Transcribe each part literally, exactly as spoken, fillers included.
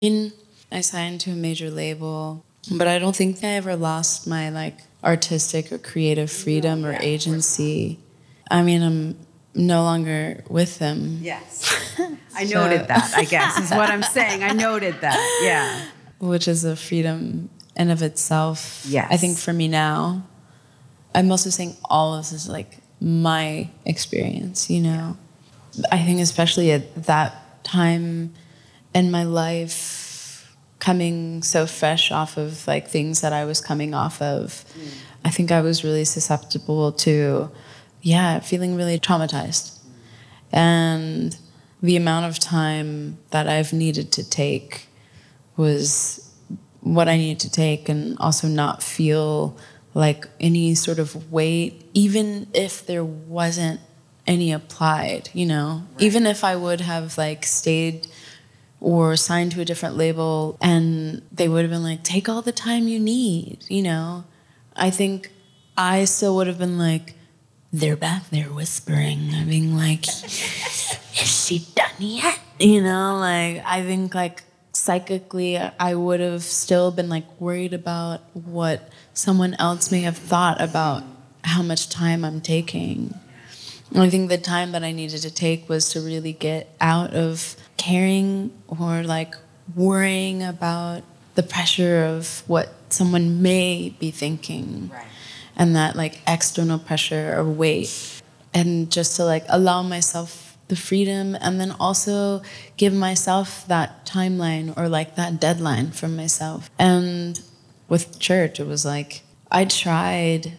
mean, I signed to a major label, but I don't think I ever lost my like artistic or creative freedom or agency. I mean, I'm no longer with them. Yes. I noted that, I guess, is what I'm saying. I noted that, yeah. Which is a freedom in of itself. Yes. I think for me now, I'm also saying all of this is like my experience, you know? I think especially at that time in my life, coming so fresh off of like things that I was coming off of, mm. I think I was really susceptible to, yeah, feeling really traumatized. Mm. And the amount of time that I've needed to take was what I needed to take, and also not feel like any sort of weight, even if there wasn't any applied, you know? Right. Even if I would have like stayed or signed to a different label and they would have been like, take all the time you need, you know? I think I still would have been like, they're back there whispering, being like, is she done yet? You know, like, I think like psychically I would have still been like worried about what someone else may have thought about how much time I'm taking. And I think the time that I needed to take was to really get out of caring or like worrying about the pressure of what someone may be thinking. Right. And that like external pressure or weight, and just to like allow myself the freedom, and then also give myself that timeline or like that deadline for myself. And with church, it was like I tried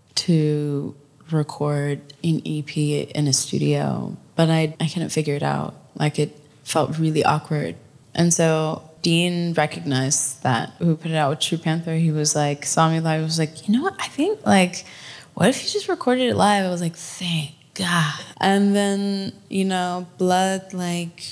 to record an E P in a studio, but I I couldn't figure it out. Like it felt really awkward. And so Dean recognized that, who put it out with True Panther. He was like, saw me live, he was like, you know what, I think like, what if you just recorded it live? I was like, thank God. And then, you know, Blood, like,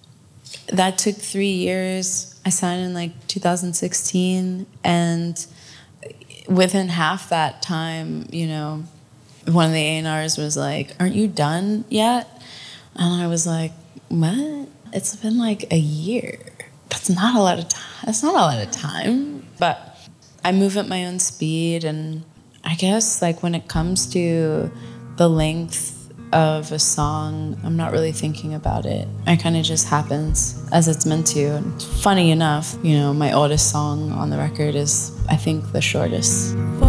that took three years. I signed in like two thousand sixteen, and within half that time, you know, one of the A and Rs was like, aren't you done yet? And I was like, what? It's been like a year. That's not a lot of time. That's not a lot of time. But I move at my own speed, and I guess like when it comes to the length of a song, I'm not really thinking about it. It kind of just happens as it's meant to. And funny enough, you know, my oldest song on the record is, I think, the shortest.